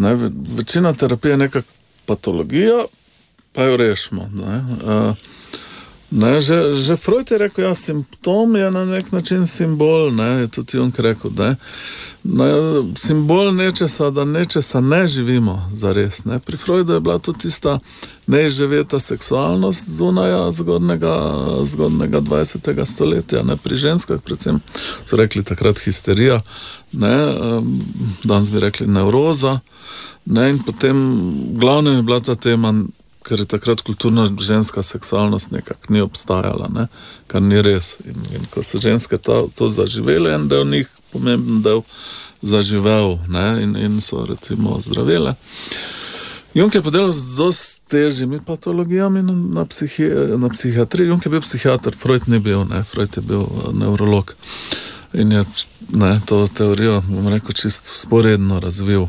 Ne? Večina terapije je neka patologija, pa jo rešimo. Že Freud je rekel, simptom je na nek način simbol, je tudi Jung rekel, simbol nečesa, da nečesa ne živimo zares. Pri Freudu je bila to tista neizživeta seksualnost zunaja zgodnega 20. stoletja, pri ženskah predvsem so rekli takrat histerija, danes bi rekli nevroza, in potem glavno je bila ta tema, ker je takrat kulturna ženska seksualnost nekako ni obstajala, kar ni res. In ko so ženske to zaživele, en del njih, pomemben del, zaživel, in so recimo zdravele. Jung je pa delal z dosti težjimi patologijami na psihiatriji. Jung je bil psihiater, Freud ni bil, Freud je bil nevrolog. In je to teorijo, bom rekel, čisto sporedno razvil.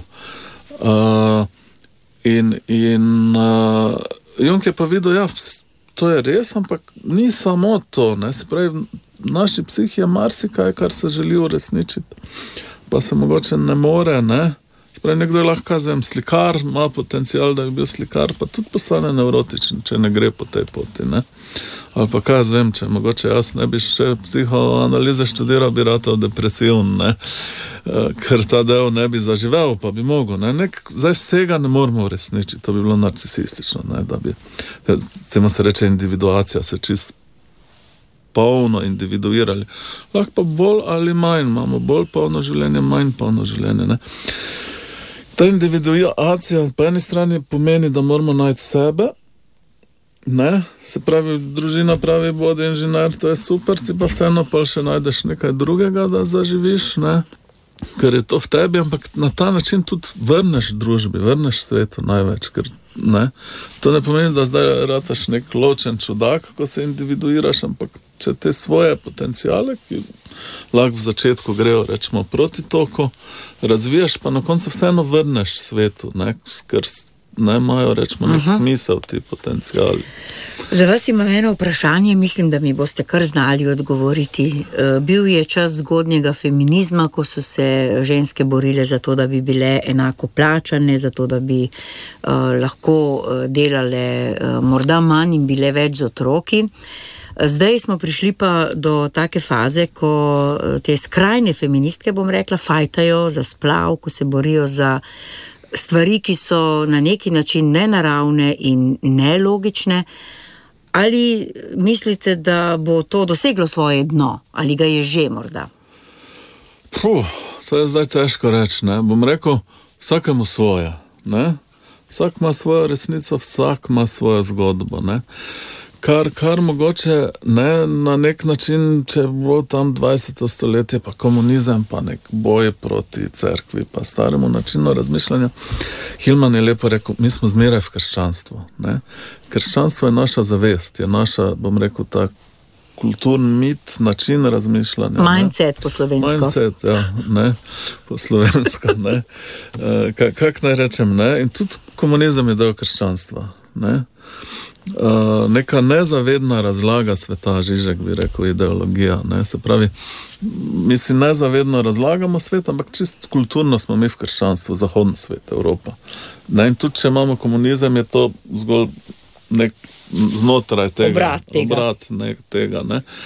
Jung je pa videl, to je res, ampak ni samo to, se pravi, naši psihi je marsikaj, kar se želi uresničiti, pa se mogoče ne more, se pravi, nekdo je lahko, slikar, ima potencial, da bi bil slikar, pa tudi postane nevrotičen, če ne gre po tej poti, ali pa če mogoče jaz ne bi še psihoanalize študiral, bi ratal depresivn, ker ta del ne bi zaživel, pa bi mogel, zdaj vsega ne moramo uresničiti, to bi bilo narcisistično, da bi, recimo se reče individuacija, se čisto polno individuirali, lahko pa bolj ali manj, imamo bolj polno življenje, manj polno življenje, Ta individuacija po eni strani pomeni, da moramo najti sebe, se pravi, družina pravi, bodi inženir, to je super, ti pa vseeno pa še najdeš nekaj drugega, da zaživiš, ker je to v tebi, ampak na ta način tudi vrneš družbi, vrneš svetu največ, ker to ne pomeni, da zdaj rataš nek ločen čudak, ko se individuiraš, ampak če te svoje potencijale, ki lahko v začetku grejo, rečemo, proti toku, razvijaš, pa na koncu vseeno vrneš svetu, ker imajo, rečemo, nek smisel ti potencijali. Za vas imam eno vprašanje, mislim, da mi boste kar znali odgovoriti. Bil je čas zgodnjega feminizma, ko so se ženske borile za to, da bi bile enako plačane, za to, da bi lahko delale morda manj in bile več z otroki. Zdaj smo prišli pa do take faze, ko te skrajne feministke, bom rekla, fajtajo za splav, ko se borijo za stvari, ki so na neki način nenaravne in nelogične. Ali mislite, da bo to doseglo svoje dno? Ali ga je že morda? To je zdaj težko reči, Bom rekel, vsakemu svoje, Vsak ima svojo resnico, vsak ima svojo zgodbo, Kar mogoče na nek način, če bo tam 20. stoletje, pa komunizem, pa nek boj proti cerkvi, pa staremu načinu razmišljanja. Hillman je lepo rekel, mi smo zmeraj v krščanstvu. Krščanstvo je naša zavest, je naša, bom rekel, ta kulturni mit, način razmišljanja. Mindset po slovensko. Mindset, po slovensko, Kak naj rečem, In tudi komunizem je del krščanstva, Neka nezavedna razlaga sveta, Žižek bi rekel, ideologija, Se pravi, mi si nezavedno razlagamo svet, ampak čist kulturno smo mi v krščanstvu, zahodni svet, Evropa. In tudi, če imamo komunizem, je to zgolj nek znotraj tega. Obrat tega.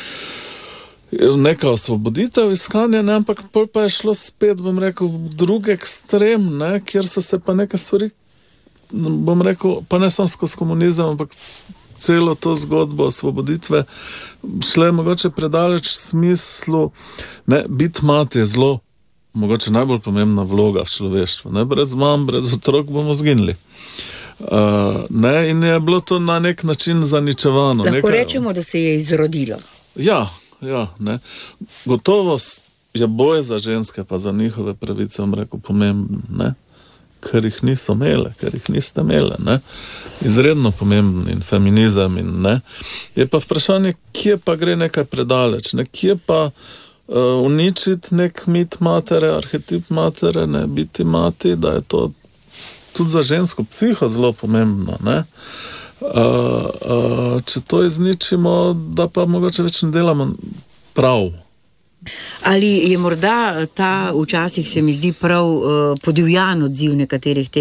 Neka osvoboditev, iskanje, ampak pol pa je šlo spet, bom rekel, v drug ekstrem, kjer so se pa neke stvari, bom rekel, pa ne samo skozi komunizem, ampak celo to zgodbo osvoboditve šle mogoče predaleč v smislu, biti mati je zelo, mogoče najbolj pomembna vloga v človeštvu. Brez mam, brez otrok bomo zginili. In je bilo to na nek način zaničevano. Lahko rečemo, da se je izrodilo. Ja, gotovo je boj za ženske pa za njihove pravice, bom rekel, pomemben, ker jih niso imele, ker jih niste imele, Izredno pomemben in feminizem in Je pa vprašanje, kje pa gre nekaj predaleč, kje pa uničiti nek mit matere, arhetip matere, biti mati, da je to tudi za žensko psiho zelo pomembno, Če to izničimo, da pa mogoče več ne delamo prav. Ali je morda ta, včasih se mi zdi prav podivjan odziv nekaterih